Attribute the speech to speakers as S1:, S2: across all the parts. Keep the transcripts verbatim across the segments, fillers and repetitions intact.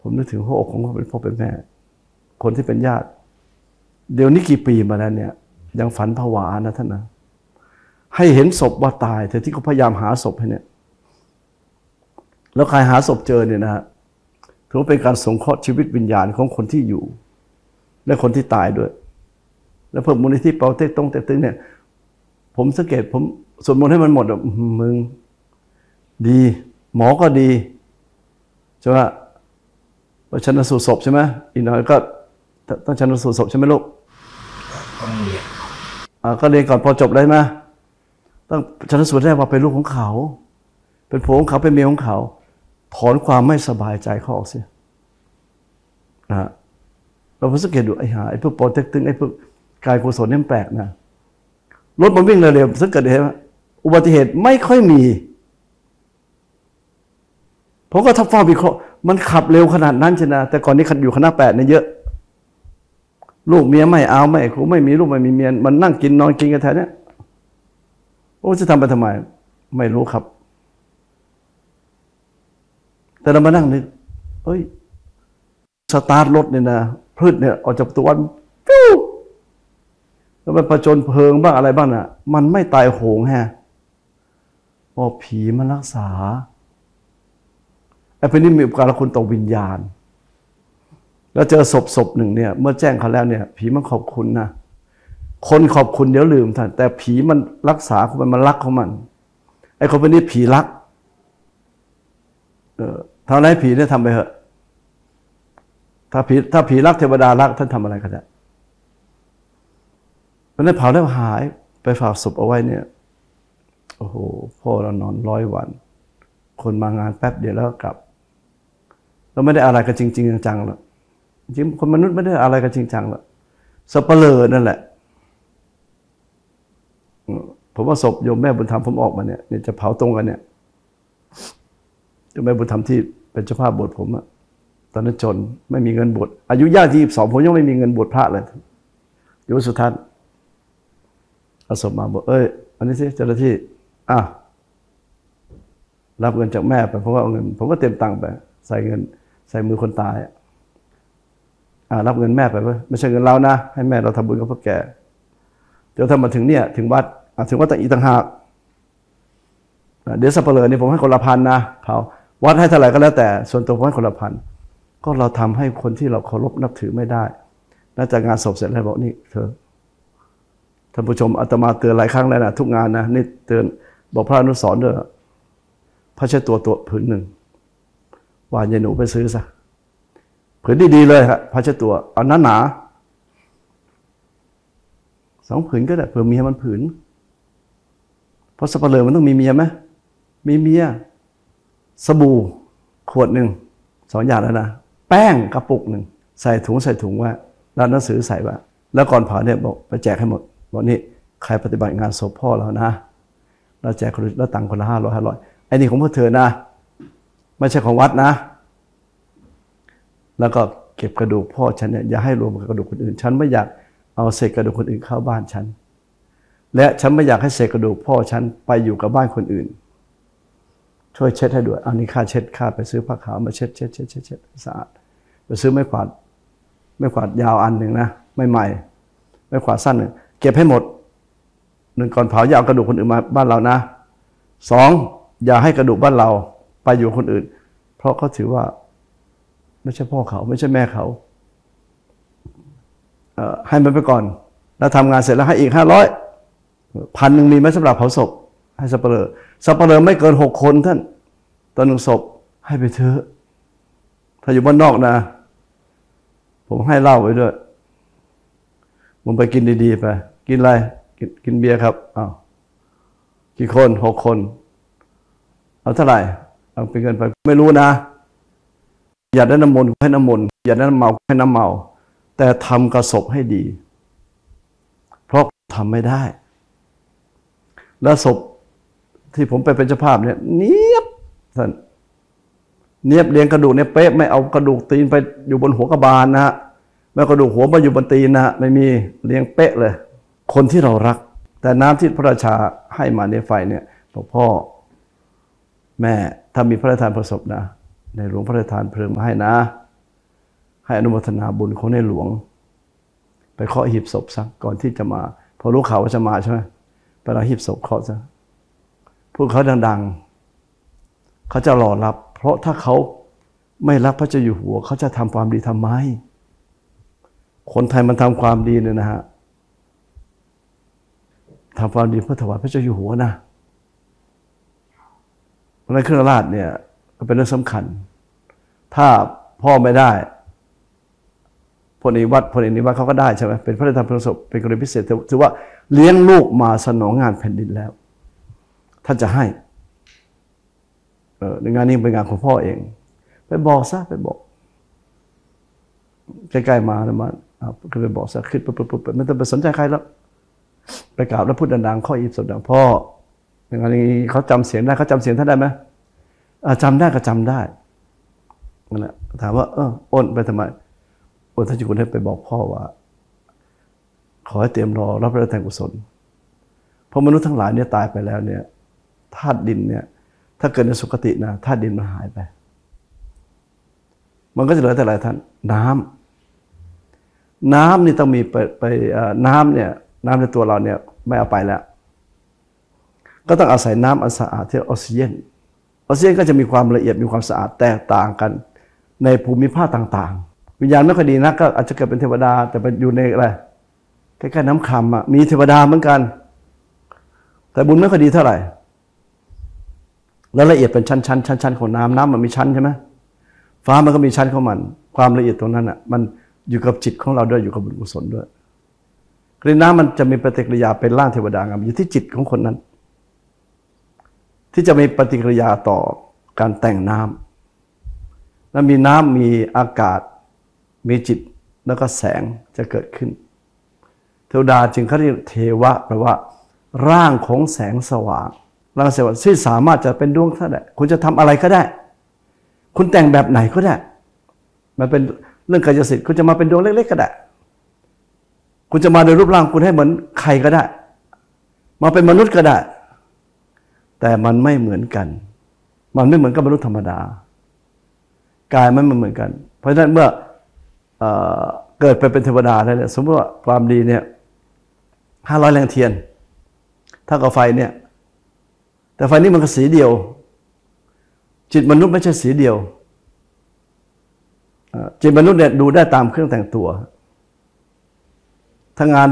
S1: ผมนึกถึงหัวอกของคนเป็นพ่อเป็นแม่คนที่เป็นญาติเดี๋ยวนี้กี่ปีมาแล้วเนี่ยยังฝันผวานะท่านนะให้เห็นศพว่าตายแต่ที่เขาพยายามหาศพให้เนี่ยแล้วใครหาศพเจอเนี่ยนะฮะถือว่าเป็นการสงเคราะห์ชีวิตวิญญาณของคนที่อยู่และคนที่ตายด้วยแล้วเพิ่มมูลนิธิเปาเต็กตงเต็กตึงเนี่ยผมสังเกตผมสวดมนต์ให้มันหมดอ่ะมึงดีหมอก็ดีใช่ไหมว่าชันสูตรศพใช่ไหมอีกหน่อยก็ต้องชันสูตรศพใช่ไหมลูก
S2: ต้องเรียน
S1: อ่าก็เรียนก่อนพอจบได้ไหมต้องชันสูตรได้ว่าเป็นลูกของเขาเป็นผัวของเขาเป็นเมียของเขาถอนความไม่สบายใจเขาออกเสียนะเราสังเกตดูไอ้หาไอ้พวกโปรเทคตึงไอ้พวกกายกุศลนี่แปลกนะรถมันวิ่งเร็วๆสังเกตเห็นไหมอุบัติเหตุไม่ค่อยมีผมก็ทับฟ้าวิเคราะห์มันขับเร็วขนาดนั้นใช่ไหมแต่ก่อนนี้ขับอยู่คณะแปดเนี่ยเยอะลูกเมียไม่เอาไม่ครูไม่มีลูกไม่มีเมียมันนั่งกินนอนกินกันแถวนี้โอ้จะทำไปทำไมไม่รู้ครับแต่เรามานั่งนึกเฮ้ยสตาร์ทรถเนี่ยนะพืชเนี่ยออกจากประตูวัดฟิวแล้วมันประจนเพลิงบ้างอะไรบ้างน่ะมันไม่ตายโหงแฮะพอผีมันรักษาไอ้พวกนี้มีอุปการะคุณต่อวิญญาณแล้วเจอศพศพหนึ่งเนี่ยเมื่อแจ้งเขาแล้วเนี่ยผีมันขอบคุณนะคนขอบคุณเดี๋ยวลืมท่านแต่ผีมันรักษาของมันมันรักของมันไอ้คนพวกนี้ผีรักเออทำอะไรผีเนี่ยทำไปเถอะถ้าผีถ้าผีรักเทวดารักท่านทำอะไรก็ได้เพราะนั้นเผาแล้วหายไปฝากศพเอาไว้เนี่ยโอ้โหพ่อเรานอนร้อยวันคนมางานแป๊บเดียวแล้วกลับเราไม่ได้อะไรกันจริงๆจังๆหรอกจริงคนมนุษย์ไม่ได้อะไรกันจริงจังหรอกสัปเหร่อนั่นแหละผมว่าศพโยมแม่บุญธรรมผมออกมาเนี่ยจะเผาตรงกันเนี่ยโยมแม่บุญธรรมที่เป็นเจ้าภาพบวชผมอะตอนนั้นจนไม่มีเงินบวชอายุย่างที่ยี่สิบสองผมยังไม่มีเงินบวชพระเลยอยู่สุทัศน์เอาศพมาบอกเอ้ยอันนี้สิเจ้าหน้าที่อ่ะรับเงินจากแม่ไปเพราะว่าเอาเงินผมก็เตรียมตังค์ไปใส่เงินใส่มือคนตายอ่ารับเงินแม่ไปเว้ยไม่ใช่เงินเรานะให้แม่เราทำบุญกับพ่อแก่เดี๋ยวถ้ามาถึงเนี่ยถึงวัดถึงวัดต่างอีต่างหากเดี๋ยวสัปเหร่อนี่ผมให้คนละพันนะเผาวัดให้เท่าไหร่ก็แล้วแต่ส่วนตัวผมให้คนละพันก็เราทำให้คนที่เราเคารพนับถือไม่ได้น่าจะงานศพเสร็จแล้วบอกนี่เธอท่านผู้ชมอาตมาเตือนหลายครั้งแล้วนะทุกงานนะนี่เตือนบอกพระอนุสรณ์ด้วยพระเจ้าตัวตัวผืนหนึ่งว่ายายหนูไปซื้อซะผืนดีๆเลยครับพระเจ้าตัวเอาหนาหนาสองผืนก็ได้เผื่อเมียมันผืนเพราะสัปเหร่อมันต้องมีเมียไหมมีเมียสบู่ขวดหนึ่งสองอย่างแล้วนะแป้งกระปุกหนึ่งใส่ถุงใส่ถุงว่าแล้วหนังสือใส่ว่าแล้วก่อนเผาเนี่ยบอกไปแจกให้หมดบอกนี่ใครปฏิบัติงานศพพ่อเรานะเราแจกคนละตังค์คนละห้าร้อยห้าร้อยไอ้นี่ของพวกเธอนะไม่ใช่ของวัดนะแล้วก็เก็บกระดูกพ่อฉันเนี่ยอย่าให้รวมกับกระดูกคนอื่นฉันไม่อยากเอาเศษกระดูกคนอื่นเข้าบ้านฉันและฉันไม่อยากให้เศษกระดูกพ่อฉันไปอยู่กับบ้านคนอื่นช่วยเช็ดให้ด้วยเอานี่ค่าเช็ดค่าไปซื้อผ้าขาวมาเช็ดเช็ดเช็ดเช็ดเช็ดสะอาดไปซื้อไม้ขวาดไม้ขวาดยาวอันหนึ่งนะไม่ใหม่ไม้ขวาดสั้นหนึ่งเก็บให้หมดหนึ่งก่อนเผาอย่าเอากระดูกคนอื่นมาบ้านเรานะสองอย่าให้กระดูกบ้านเราไปอยู่คนอื่นเพราะเขาถือว่าไม่ใช่พ่อเขาไม่ใช่แม่เขาเอ่อให้มันไปก่อนแล้วทำงานเสร็จแล้วให้อีกห้าร้อยพันหนึ่งมีไหมสำหรับเผาศพให้สัปเหร่อสัปเหร่อไม่เกินหกคนท่านตอนหนึ่งศพให้ไปเถอะถ้าอยู่บ้านนอกนะผมให้เหล้าไว้ด้วยผมไปกินดีๆไปกินอะไรกินกินเบียร์ครับอ้าวกี่คนหกคนเอาเท่าไหร่เอาเป็นเงินไปไม่รู้นะอย่าได้น้ำมนต์ให้น้ำมนต์อย่าได้น้ำเมาให้น้ำเมาแต่ทำกระศพให้ดีเพราะทำไม่ได้แล้วศพที่ผมไปเป็นเจ้าภาพเนี่ยเนียบท่านเนียบเรียงกระดูกเนี่ยเป๊ะไม่เอากระดูกตีนไปอยู่บนหัวกระบาลนะฮะไม่กระดูกหัวมาอยู่บนตีนนะฮะไม่มีเรียงเป๊ะเลยคนที่เรารักแต่น้ำที่พระราชาให้มาในไฟเนี่ยบอกพ่อแม่ถ้ามีพระราชทานประสบนะในหลวงพระราชทานเพลิงมาให้นะให้อนุโมทนาบุญของในหลวงไปเคาะหีบศพซะก่อนที่จะมาพอรู้ข่าวว่าจะมาใช่ไหมไปเอาหีบศพเคาะซะพวกเขาดังๆเขาจะรอรับ เพราะถ้าเขาไม่รักพระเจ้าอยู่หัวเขาจะทำความดีทำไมคนไทยมันทำความดีเนี่ยนะฮะทำความดีเพื่อถวายพระเจ้าอยู่หัวนะเพราะนั้นเครื่องราชเนี่ยก็เป็นเรื่องสำคัญถ้าพ่อไม่ได้พลเอกวัดพลเอกนิวัฒน์เขาก็ได้ใช่ไหมเป็นพระราชทานเพลิงศพเป็นกรณีพิเศษถือว่าเลี้ยงลูกมาสนองงานแผ่นดินแล้วท่านจะให้เออในงานนี้เป็นงานของพ่อเองไปบอกซะไปบอกใกล้ๆมาแล้วมาก็ไปบอกซะขึ้นปุ๊บปุ๊บไม่ต้องไปสนใจใครแล้วไปกราบแล้วพูดดังๆข้ออีบสดดังพ่อในงานนี้เขาจำเสียงได้เขาจำเสียงท่านได้ไหมจำได้ก็จำได้นั่นแหละถามว่าเอออ้นไปทำไมอ้นท่านจุกุลได้ไปบอกพ่อว่าขอให้เตรียมรอรับพระราชทานกุศลเพราะมนุษย์ทั้งหลายเนี่ยตายไปแล้วเนี่ยธาตุดินเนี่ยถ้าเกิดในสุคตินะธาตุดินมันหายไปมันก็จะเหลือแต่อะไรท่านน้ำน้ำนี่ต้องมีไปไปน้ำเนี่ยน้ำในตัวเราเนี่ยไม่เอาไปแล้วก็ต้องอาศัยน้ำอันสะอาดที่ออกซิเจนออกซิเจนก็จะมีความละเอียดมีความสะอาดแตกต่างกันในภูมิภาคต่างๆวิญญาณไม่ค่อยดีนักก็อาจจะเกิดเป็นเทวดาแต่ไปอยู่ในอะไรใกล้ๆน้ำคำอ่ะมีเทวดาเหมือนกันแต่บุญไม่ค่อยดีเท่าไหร่แล้วละเอียดเป็นชั้นๆชั้นๆของน้ำน้ำมันมีชั้นใช่ไหมฟ้ามันก็มีชั้นของมันความละเอียดตรงนั้นอ่ะมันอยู่กับจิตของเราด้วยอยู่กับบุญกุศลด้วยกรีน้ำมันจะมีปฏิกิริยาเป็นร่างเทวดางามอยู่ที่จิตของคนนั้นที่จะมีปฏิกิริยาต่อการแต่งน้ำแล้วมีน้ำมีอากาศมีจิตแล้วก็แสงจะเกิดขึ้นเทวดาจึงเขาเรียกเทวะแปลว่าร่างของแสงสว่างร่างแสงสว่างที่สามารถจะเป็นดวงก็ได้คุณจะทำอะไรก็ได้คุณแต่งแบบไหนก็ได้มันเป็นเรื่องกายสิทธิ์คุณจะมาเป็นดวงเล็กๆก็ได้คุณจะมาโดยรูปร่างคุณให้เหมือนใครก็ได้มาเป็นมนุษย์ก็ได้แต่มันไม่เหมือนกันมันไม่เหมือนกับมนุษย์ธรรมดากายมันไม่เหมือนกันเพราะฉะนั้นเมื่อเอ่อเกิดไปเป็นเทวดาแล้วเนี่ยสมมติว่าความดีเนี่ยห้าร้อยแรงเทียนถ้ากับไฟเนี่ยแต่ไฟนี้มันก็สีเดียวจิตมนุษย์ไม่ใช่สีเดียวจิตมนุษย์เนี่ยดูได้ตามเครื่องแต่งตัวถ้างาน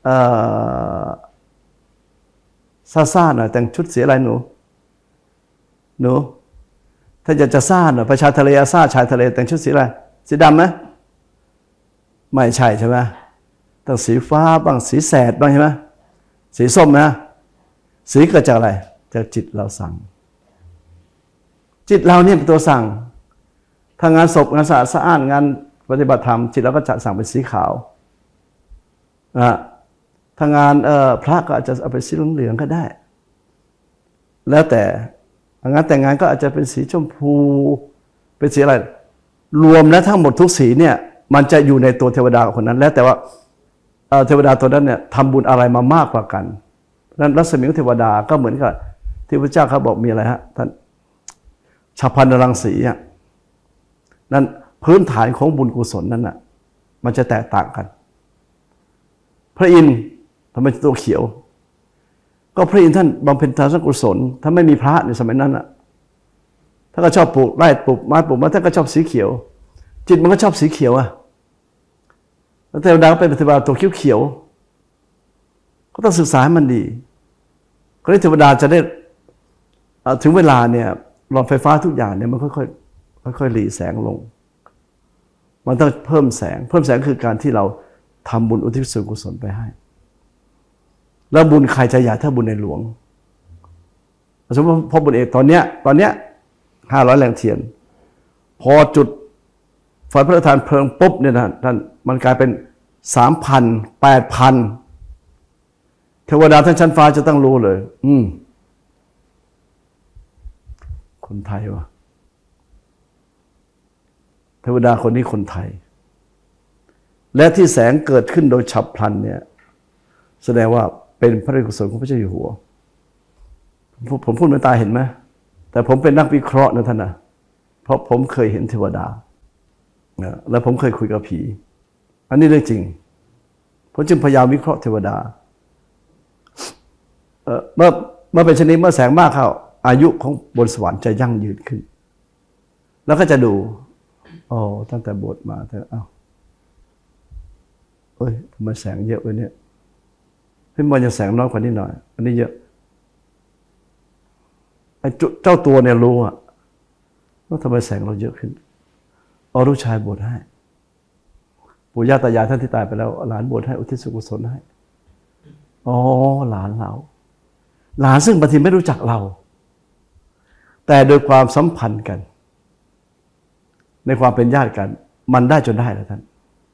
S1: ซ่าๆหน่อยแต่งชุดสีอะไรหนูหนูถ้าอยากจะซ่าหน่อยไปชายทะเลซ่าชายทะเลแต่งชุดสีอะไรสีดำไหมไม่ใช่ใช่ไหมต้องสีฟ้าบ้างสีแสดบ้างใช่ไหมสีส้มนะสีเกิดจากอะไรจากจิตเราสั่งจิตเราเนี่ยเป็นตัวสั่งถ้างานศพงานสะอาดสะอ้านงานปฏิบัติธรรมจิตเราก็จะสั่งเป็นสีขาวนะถ้างานพระก็อาจจะเอาเป็นสีเหลืองก็ได้แล้วแต่งานแต่งงานก็อาจจะเป็นสีชมพูเป็นสีอะไรรวมแล้วทั้งหมดทุกสีเนี่ยมันจะอยู่ในตัวเทวดาคนนั้นแล้วแต่ว่าเทวดาตัวนั้นเนี่ยทำบุญอะไรมามากกว่ากันนั้นรัศมีของเทวดาก็เหมือนกับที่พระเจ้าเขาบอกมีอะไรฮะท่านฉัพพนรังสีอ่ะนั้นพื้นฐานของบุญกุศลนั้นน่ะมันจะแตกต่างกันพระอินทร์ทำไมตัวเขียวก็พระอินทร์ท่านบำเพ็ญทานกุศลถ้าไม่มีพระในสมัยนั้นอ่ะท่านก็ชอบปลูกไร่ปลูกไม้ปลูกไม้ท่านก็ชอบสีเขียวจิตมันก็ชอบสีเขียวอ่ะแล้วเทวดาก็เป็นเทวดาตัวเขียวๆก็ต้องศึกษาให้มันดีก็ได้เทวดาจะได้ถึงเวลาเนี่ยหลอดไฟฟ้าทุกอย่างเนี่ยมันค่อยๆค่อยๆหลีแสงลงมันต้องเพิ่มแสงเพิ่มแสงคือการที่เราทำบุญอุทิศส่วนกุศลไปให้แล้วบุญใครจะใหญ่ถ้าบุญในหลวงสมมติพอบุญเอกตอนเนี้ยตอนเนี้ยห้าร้อยแรงเทียนพอจุดไฟพระราชทานเพลิงปุ๊บเนี่ยนะท่านมันกลายเป็นสามพันแปดพันเทวดาทั้งชั้นฟ้าจะต้องรู้เลยอืมคนไทยวะเทวดาคนนี้คนไทยและที่แสงเกิดขึ้นโดยฉับพลันเนี่ยแสดงว่าเป็นพระราชกุศลของพระเจ้าอยู่หัวผมพูดไม่ตายเห็นไหมแต่ผมเป็นนักวิเคราะห์นะท่านนะเพราะผมเคยเห็นเทวดานะแล้วผมเคยคุยกับผี อันนี้เรื่องจริงผมจึงพยายามวิเคราะห์เทวดาเอ่อเมื่อเมื่อเป็นชนิดเมื่อแสงมากเข้าอายุของบนสวรรค์จะยั่งยืนขึ้น แล้วก็จะดูอ๋อตั้งแต่บวชมาแต่เอ้าเอ้ยทำไมแสงเยอะไปเนี่ยพี่มันยังแสงน้อยกว่านี้หน่อยอันนี้เยอะไอ้เจ้าตัวเนี่ยรู้อะว่าทำไมแสงเราเยอะขึ้นอ๋อลูกชายบวชให้ปู่ย่าตายายท่านที่ตายไปแล้วหลานบวชให้อุทิศส่วนกุศลให้อ๋อหลานเราหลานซึ่งบางทีไม่รู้จักเราแต่โดยความสัมพันธ์กันในความเป็นญาติกันมันได้จนได้แล้วท่าน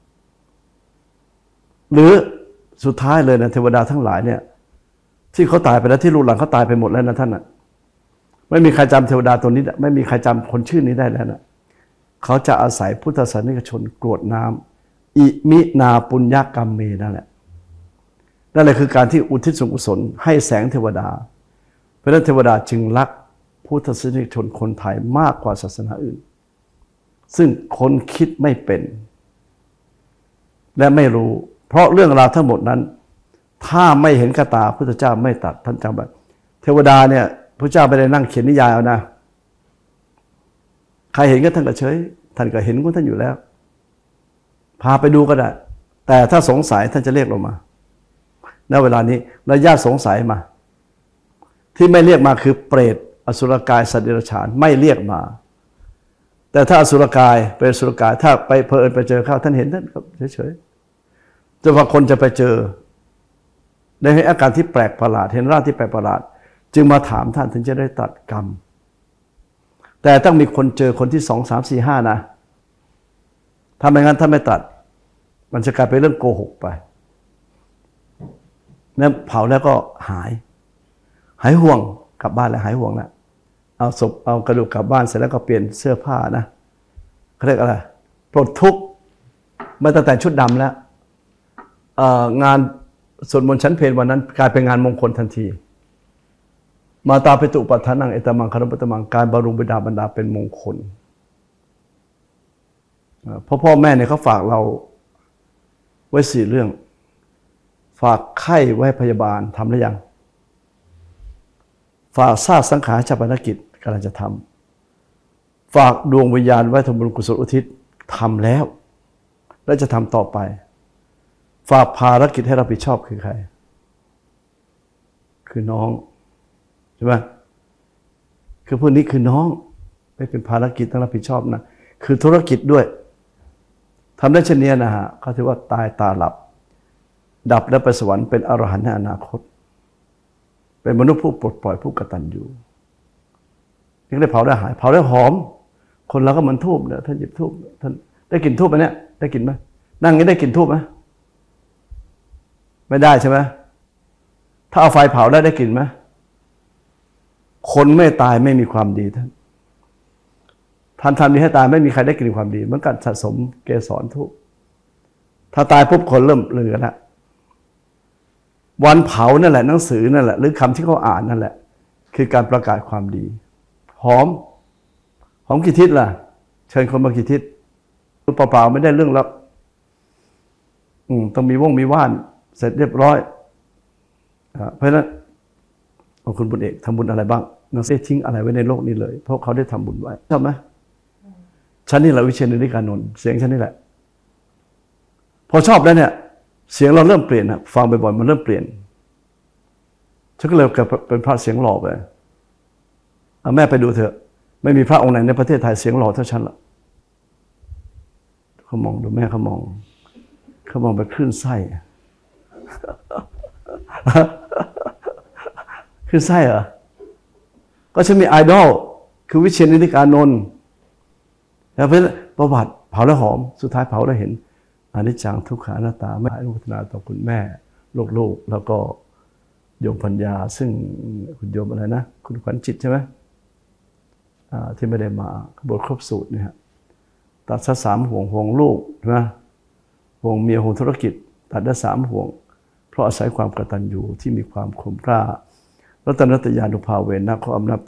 S1: หรือสุดท้ายเลยนะเทวดาทั้งหลายเนี่ยที่เขาตายไปแล้วที่ลูกหลานเขาตายไปหมดแล้วนะท่านน่ะไม่มีใครจำเทวดาตัวนี้ไม่มีใครจำคนชื่อนี้ได้แล้วนะเขาจะอาศัยพุทธศาสนิกชนกรวดน้ำอิมินาปุญญกรรมเมนั่นแหละนั่นแหละคือการที่อุทิศส่วนกุศลให้แสงเทวดาเพราะฉะนั้นเทวดาจึงรักพุทธศาสนิกชนคนไทยมากกว่าศาสนาอื่นซึ่งคนคิดไม่เป็นและไม่รู้เพราะเรื่องราวทั้งหมดนั้นถ้าไม่เห็นกระตาพุทธเจ้าไม่ตัดท่านจำไว้เทวดาเนี่ยพระเจ้าไม่ได้นั่งเขียนนิยายเอานะใครเห็นก็ท่านก็เฉยท่านก็เห็นของท่านอยู่แล้วพาไปดูก็ได้แต่ถ้าสงสัยท่านจะเรียกเรามาณเวลานี้ระยะสงสัยมาที่ไม่เรียกมาคือเปรตอสุรกายสัตว์เดรัจฉานไม่เรียกมาแต่ถ้าอสุรกายเป็นอสุรกายถ้าไปเพลินไปเจอเข้าท่านเห็นท่านก็เฉยๆจนกว่าคนจะไปเจอได้ให้อาการที่แปลกประหลาดเห็นร่างที่แปลกประหลาดจึงมาถามท่านถึงจะได้ตัดกรรมแต่ต้องมีคนเจอคนที่สองสามสี่ห้านะถ้าไม่งั้นถ้าไม่ตัดมันจะกลายเป็นเรื่องโกหกไปเนี่ยเผาแล้วก็หายหายห่วงกลับบ้านแล้วหายห่วงแล้วเอาศพเอากระดูกกลับบ้านเสร็จแล้วก็เปลี่ยนเสื้อผ้านะเขาเรียกอะไรปลดทุกข์มาตั้งแต่ชุดดำแล้วงานสวดมนต์ชั้นเพลวันนั้นกลายเป็นงานมงคลทันทีมาตาปิตุปัฏฐานังเอตมังคารมุตตมังการบำรุงบิดาบรรดาเป็นมงคลพ่อพ่อแม่เนี่ยเขาฝากเราไว้สี่เรื่องฝากไข้ไว้พยาบาลทำหรือยังฝากซากสังขารชาปนกิจกำลังจะทำฝากดวงวิญญาณไว้ทำบุญกุศลอุทิศทำแล้วและจะทำต่อไปฝากภารกิจให้รับผิดชอบคือใครคือน้องใช่ไหมคือพวกนี้คือน้องไม่เป็นภารกิจต้องรับผิดชอบนะคือธุรกิจด้วยทำได้เช่นนี้นะฮะเขาถือว่าตายตาหลับดับแล้วไปสวรรค์เป็นอรหันต์ในอนาคตเป็นมนุษย์ผู้ปลดปล่อยผู้กตัญญูนี่ได้เผาได้หายเผาได้หอมคนเราก็เหมือนทูบเนี่ยท่านหยิบทูบท่านได้กลิ่นทูบไหมเนี่ยได้กลิ่นไหมนั่งนี้ได้กลิ่นทูบไหมไม่ได้ใช่ไหมถ้าเอาไฟเผาได้ได้กลิ่นไหมคนไม่ตายไม่มีความดีท่านท่านทำดีให้ตายไม่มีใครได้กลิ่นความดีเหมือนกันสะสมเกสรทูบถ้าตายปุ๊บคนเริ่มเหลือแล้ววันเผานั่นแหละหนังสือนั่นแหละหรือคำที่เขาอ่านนั่นแหละคือการประกาศความดีหอมหอมกี่ทิศล่ะเชิญคนมากี่ทิศรูปเปล่าๆไม่ได้เรื่องแล้วอืมต้องมีว่องมีว่านเสร็จเรียบร้อยเพราะฉะนั้นคุณบุญเอกทำบุญอะไรบ้างนักเสียทิ้งอะไรไว้ในโลกนี้เลยเพราะเขาได้ทำบุญไว้ชอบไหมฉันนี่แหละวิเชียรนิริกานนท์เสียงฉันนี่แหละพอชอบแล้วเนี่ยเสียงเราเริ่มเปลี่ยนนะฟังบ่อยๆมันเริ่มเปลี่ยนฉันก็เลยกลายเป็นพระเสียงหล่อไปเอาแม่ไปดูเถอะไม่มีพระองค์ไหนในประเทศไทยเสียงหล่อเท่าฉันละเขามองดูแม่เขามองเขามองไปคลื่นไส้คลื่นไส้เหรอก็ฉันมีไอดอลคือวิเชียรนิริกานนท์แล้วเพราะประวัติเผาแล้วหอมสุดท้ายเผาแล้วเห็นอนิจจังทุกขังอนัตตาไม่อนุโมทนาต่อคุณแม่ลูกๆแล้วก็โยมปัญญาซึ่งคุณโยมอะไรนะคุณขวัญจิตใช่ไหมที่ไม่ได้มาบทครบสูตรเนี่ยตัดซะสามห่วงห่วงลูกใช่ไหมห่วงเมียห่วงธุรกิจตัดได้สามห่วงเพราะอาศัยความกตัญญูที่มีความคมกล้ารัตนตยานุภาเวนะขออำนาจ